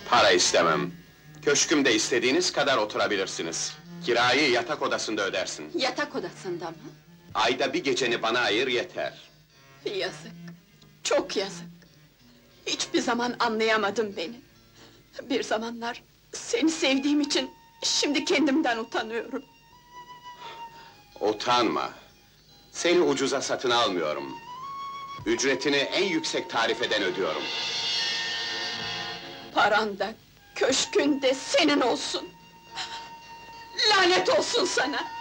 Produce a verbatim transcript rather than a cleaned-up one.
Para istemem. Köşkümde istediğiniz kadar oturabilirsiniz. Kirayı yatak odasında ödersin. Yatak odasında mı? Ayda bir geceni bana ayır yeter. Yazık, çok yazık. Hiçbir zaman anlayamadın beni. Bir zamanlar seni sevdiğim için şimdi kendimden utanıyorum. Utanma! Seni ucuza satın almıyorum. Ücretini en yüksek tarifeden ödüyorum. Paran da, köşkün de senin olsun! Lanet olsun sana!